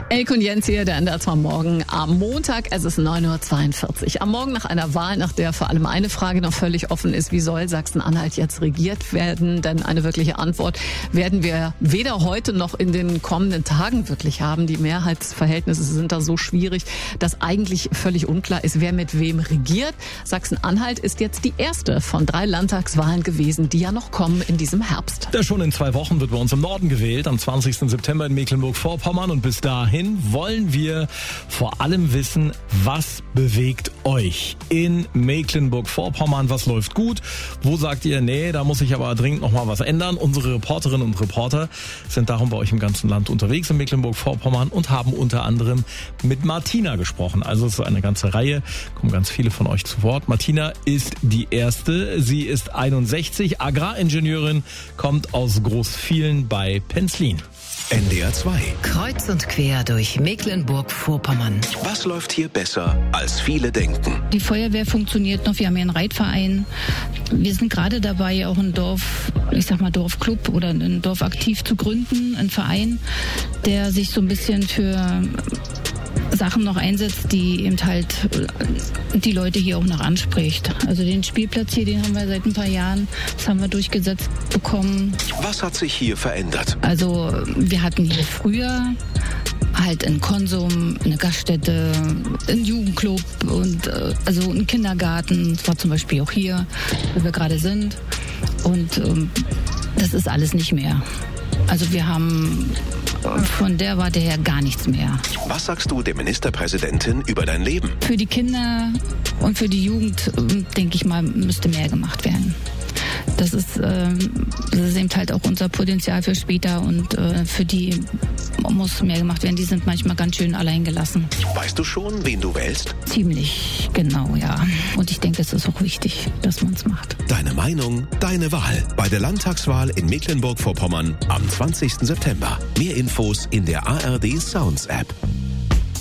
Elke und Jens hier, der NDR 2 Morgen am Montag. Es ist 9.42 Uhr. Am Morgen nach einer Wahl, nach der vor allem eine Frage noch völlig offen ist: Wie soll Sachsen-Anhalt jetzt regiert werden? Denn eine wirkliche Antwort werden wir weder heute noch in den kommenden Tagen wirklich haben. Die Mehrheitsverhältnisse sind da so schwierig, dass eigentlich völlig unklar ist, wer mit wem regiert. Sachsen-Anhalt ist jetzt die erste von 3 Landtagswahlen gewesen, die ja noch kommen in diesem Herbst. Ja, schon in 2 Wochen wird bei uns im Norden gewählt, am 20. September in Mecklenburg-Vorpommern. Und bis dahin wollen wir vor allem wissen, was bewegt euch in Mecklenburg-Vorpommern? Was läuft gut? Wo sagt ihr, nee, da muss ich aber dringend noch mal was ändern? Unsere Reporterinnen und Reporter sind darum bei euch im ganzen Land unterwegs in Mecklenburg-Vorpommern und haben unter anderem mit Martina gesprochen. Also es ist so eine ganze Reihe, kommen ganz viele von euch zu Wort. Martina ist die erste. Sie ist 61, Agraringenieurin, kommt aus Großvielen bei Penzlin. NDR 2. Kreuz und quer durch Mecklenburg-Vorpommern. Was läuft hier besser, als viele denken? Die Feuerwehr funktioniert noch. Wir haben ja einen Reitverein. Wir sind gerade dabei, auch ein Dorfclub oder ein Dorf aktiv zu gründen. Ein Verein, der sich so ein bisschen für Sachen noch einsetzt, die eben halt die Leute hier auch noch anspricht. Also den Spielplatz hier, den haben wir seit ein paar Jahren, das haben wir durchgesetzt bekommen. Was hat sich hier verändert? Also wir hatten hier früher halt einen Konsum, eine Gaststätte, einen Jugendclub und also einen Kindergarten. Das war zum Beispiel auch hier, wo wir gerade sind. Und das ist alles nicht mehr. Also wir haben von der Warte her gar nichts mehr. Was sagst du der Ministerpräsidentin über dein Leben? Für die Kinder und für die Jugend, denke ich mal, müsste mehr gemacht werden. Das ist eben halt auch unser Potenzial für später und für die muss mehr gemacht werden. Die sind manchmal ganz schön allein gelassen. Weißt du schon, wen du wählst? Ziemlich genau, ja. Und ich denke, es ist auch wichtig, dass man es macht. Deine Meinung, deine Wahl. Bei der Landtagswahl in Mecklenburg-Vorpommern am 20. September. Mehr Infos in der ARD Sounds App.